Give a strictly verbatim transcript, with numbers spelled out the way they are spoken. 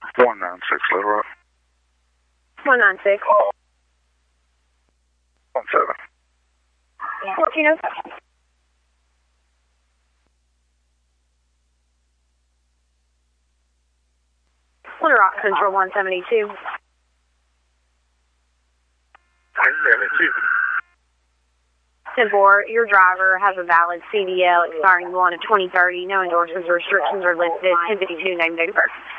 one nine six Little Rock. one nine six. one seven. fourteen oh seven. Little Rock Central one seventy-two. one seventy-two. ten four, your driver has a valid C D L expiring one of twenty thirty. No endorsements or restrictions are listed. ten fifty-two, name, date of birth.